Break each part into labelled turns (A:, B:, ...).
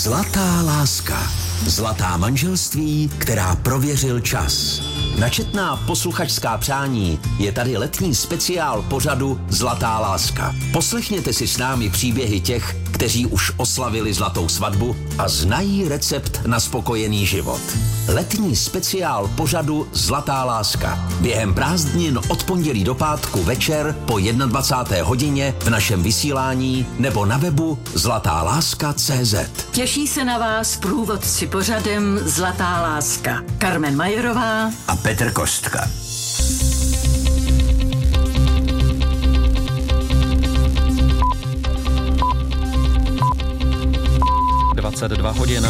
A: Zlatá láska. Zlatá manželství, která prověřil čas. Na četná posluchačská přání je tady letní speciál pořadu Zlatá láska. Poslechněte si s námi příběhy těch, kteří už oslavili zlatou svatbu a znají recept na spokojený život. Letní speciál pořadu Zlatá láska. Během prázdnin od pondělí do pátku večer po 21. hodině v našem vysílání nebo na webu zlatáláska.cz.
B: Těší se na vás průvodci pořadem Zlatá láska. Carmen Majerová
A: a Petr Kostka.
C: hodin.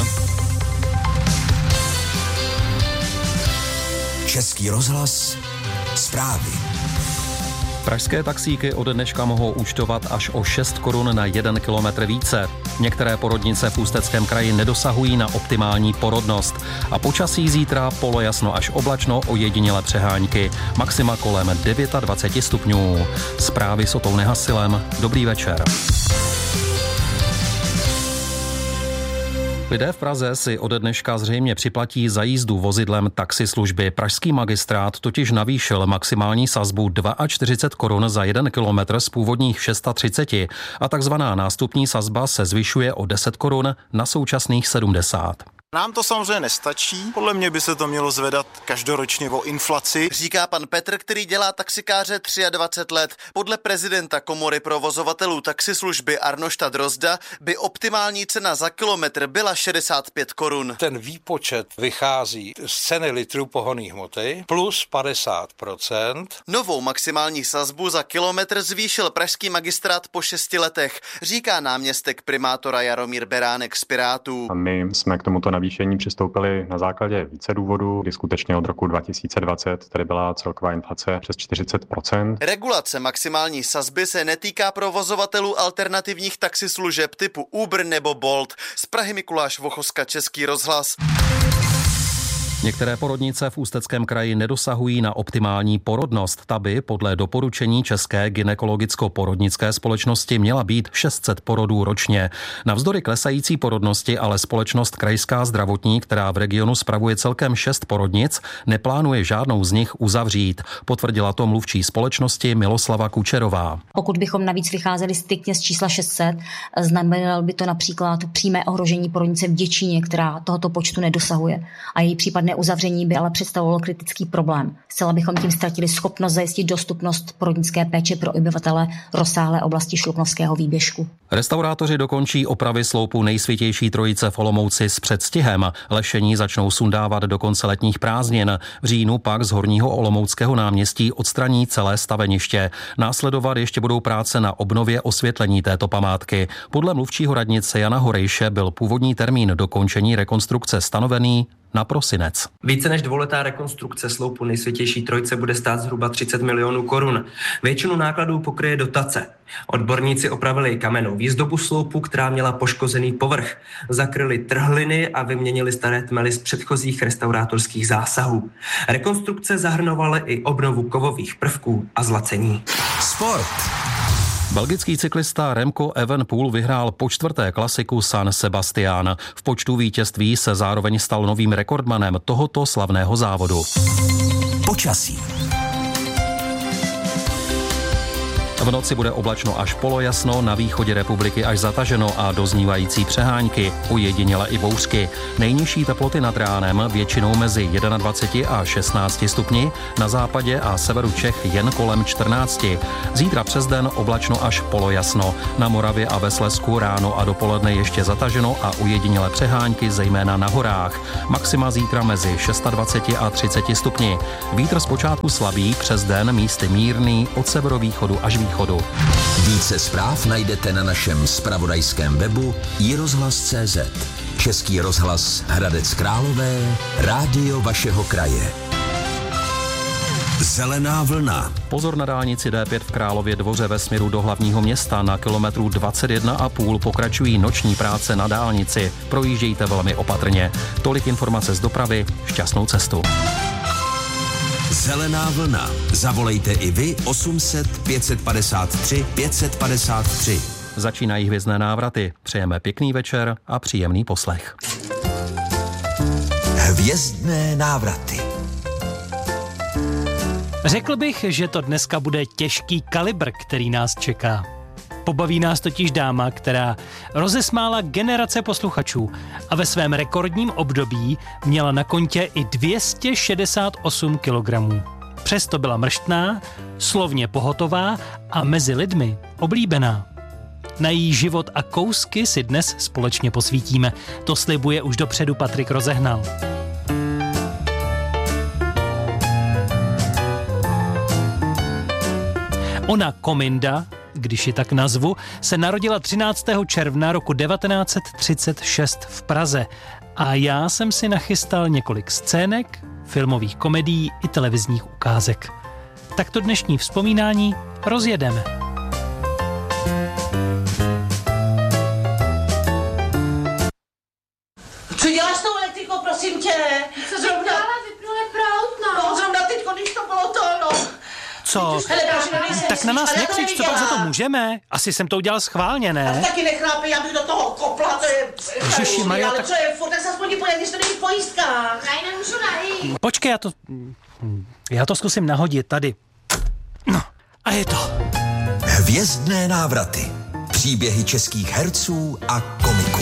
A: Český rozhlas, zprávy.
C: Pražské taxíky od dneška mohou účtovat až o 6 korun na 1 kilometr více. Některé porodnice v Ústeckém kraji nedosahují na optimální porodnost. A počasí zítra polojasno až oblačno, ojedinělé přehánky. Maxima kolem 29 stupňů. Zprávy s Otou Nehasilem. Dobrý večer. Lidé v Praze si ode dneška zřejmě připlatí za jízdu vozidlem taxislužby. Pražský magistrát totiž navýšil maximální sazbu 42 korun za 1 kilometr z původních 630 a takzvaná nástupní sazba se zvyšuje o 10 korun na současných 70.
D: Nám to samozřejmě nestačí, podle mě by se to mělo zvedat každoročně o inflaci.
E: Říká pan Petr, který dělá taxikáře 23 let. Podle prezidenta Komory provozovatelů taxislužby Arnošta Drozda by optimální cena za kilometr byla 65 korun.
F: Ten výpočet vychází z ceny litrů pohonných hmoty plus 50%.
E: Novou maximální sazbu za kilometr zvýšil pražský magistrát po 6 letech, říká náměstek primátora Jaromír Beránek z Pirátů.
G: A my jsme k tomuto navýšení přistoupili na základě více důvodů, kdy skutečně od roku 2020 tady byla celková inflace přes 40%.
E: Regulace maximální sazby se netýká provozovatelů alternativních taxislužeb typu Uber nebo Bolt. Z Prahy Mikuláš Vochoska, Český rozhlas.
C: Některé porodnice v Ústeckém kraji nedosahují na optimální porodnost. Ta by podle doporučení České gynekologicko-porodnické společnosti měla být 600 porodů ročně. Navzdory klesající porodnosti ale společnost Krajská zdravotní, která v regionu spravuje celkem 6 porodnic, neplánuje žádnou z nich uzavřít. Potvrdila to mluvčí společnosti Miloslava Kučerová.
H: Pokud bychom navíc vycházeli striktně z čísla 600, znamenalo by to například přímé ohrožení porodnice v Děčíně, která tohoto počtu nedosahuje. A její případné uzavření by ale představovalo kritický problém. Zcela bychom tím ztratili schopnost zajistit dostupnost porodnické péče pro obyvatele rozsáhlé oblasti Šluknovského výběžku.
C: Restaurátoři dokončí opravy sloupu Nejsvětější trojice v Olomouci s předstihem. Lešení začnou sundávat do konce letních prázdnin. V říjnu pak z Horního olomouckého náměstí odstraní celé staveniště. Následovat ještě budou práce na obnově osvětlení této památky. Podle mluvčího radnice Jana Horejše byl původní termín dokončení rekonstrukce stanovený na prosinec.
I: Více než dvouletá rekonstrukce sloupu Nejsvětější trojice bude stát zhruba 30 milionů korun. Většinu nákladů pokryje dotace. Odborníci opravili kamennou výzdobu sloupu, která měla poškozený povrch. Zakryli trhliny a vyměnili staré tmely z předchozích restaurátorských zásahů. Rekonstrukce zahrnovaly i obnovu kovových prvků a zlacení.
A: Sport.
C: Belgický cyklista Remco Evenepoel vyhrál po 4. klasiku San Sebastián. V počtu vítězství se zároveň stal novým rekordmanem tohoto slavného závodu.
A: Počasí.
C: V noci bude oblačno až polojasno, na východě republiky až zataženo a doznívající přehánky, ojediněle i bouřky. Nejnižší teploty nad ránem většinou mezi 21 a 16 stupni, na západě a severu Čech jen kolem 14. Zítra přes den oblačno až polojasno. Na Moravě a ve Slezsku ráno a dopoledne ještě zataženo a ojediněle přehánky, zejména na horách. Maxima zítra mezi 26 a 30 stupni. Vítr zpočátku slabý, přes den místy mírný, od severovýchodu až východu.
A: Více zpráv najdete na našem zpravodajském webu iRozhlas.cz. Český rozhlas Hradec Králové, rádio vašeho kraje. Zelená vlna.
C: Pozor na dálnici D5 v Králově Dvoře ve směru do hlavního města. Na kilometru 21,5 pokračují noční práce na dálnici. Projíždějte velmi opatrně. Tolik informace z dopravy. Šťastnou cestu.
A: Zelená vlna. Zavolejte i vy 800 553 553.
C: Začínají Hvězdné návraty. Přejeme pěkný večer a příjemný poslech.
A: Hvězdné návraty.
J: Řekl bych, že to dneska bude těžký kalibr, který nás čeká. Pobaví nás totiž dáma, která rozesmála generace posluchačů a ve svém rekordním období měla na kontě i 268 kilogramů. Přesto byla mrštná, slovně pohotová a mezi lidmi oblíbená. Na její život a kousky si dnes společně posvítíme. To slibuje už dopředu Patrik Rozehnal. Ona Kominda, když ji tak nazvu, se narodila 13. června roku 1936 v Praze a já jsem si nachystal několik scének, filmových komedií i televizních ukázek. Tak to dnešní vzpomínání rozjedeme.
K: Co děláš s tou elektrikou, prosím tě?
L: Co zrovna vypnuli prout,
K: no, zrovna teď, když to bylo to, no.
J: Co?
K: Hele,
J: tak na nás nekřič, co pak za to můžeme? Asi jsem to udělal schválně, ne?
K: A ty taky nechrápej, já bych do toho kopla, to je...
J: Ježiši,
K: ale co je, furt, tak se aspoň pojď, když to není v pojistkách.
L: Já ji nemůžu najít.
J: Počkej, já to zkusím nahodit tady. No, a je to.
A: Hvězdné návraty. Příběhy českých herců a komiků.